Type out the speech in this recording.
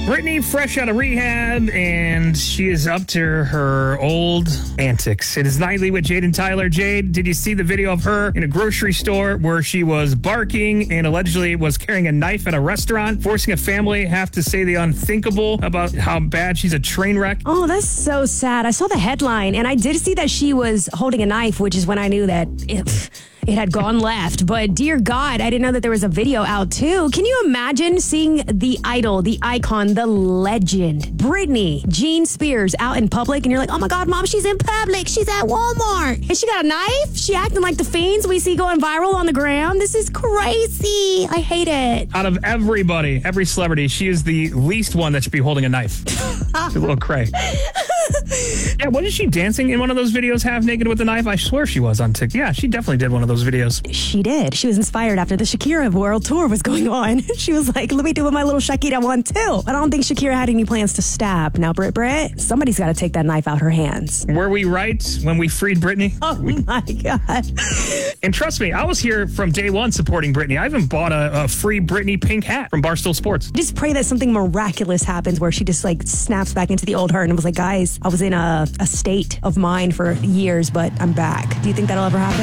Britney, fresh out of rehab, and she is up to her old antics. It is Nightly with Jade and Tyler. Jade, did you see the video of her in a grocery store where she was barking and allegedly was carrying a knife at a restaurant, forcing a family to have to say the unthinkable about how bad she's a train wreck? Oh, that's so sad. I saw the headline, and I did see that she was holding a knife, which is when I knew that it had gone left. But dear God, I didn't know that there was a video out too. Can you imagine seeing the idol, the icon, the legend, Britney Jean Spears out in public, and you're like, oh my God, Mom, she's in public. She's at Walmart. And she got a knife? She acting like the fiends we see going viral on the gram? This is crazy. I hate it. Out of everybody, every celebrity, she is the least one that should be holding a knife. She's a little cray. Yeah, wasn't she dancing in one of those videos half naked with a knife? I swear she was on TikTok. Yeah, she definitely did one of those videos. She did. She was inspired after the Shakira world tour was going on. She was like, let me do my little Shakira one too. I don't think Shakira had any plans to stab. Now, Brit, somebody's got to take that knife out her hands. Were we right when we freed Britney? Oh my God. And trust me, I was here from day one supporting Britney. I even bought a free Britney pink hat from Barstool Sports. Just pray that something miraculous happens where she just like snaps back into the old her and was like, guys, I was in a state of mind for years, but I'm back. Do you think that'll ever happen?